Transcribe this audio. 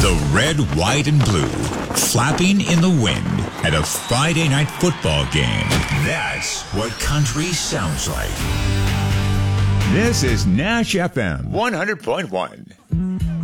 The red, white, and blue flapping in the wind at a Friday night football game. That's what country sounds like. This is Nash FM 100.1.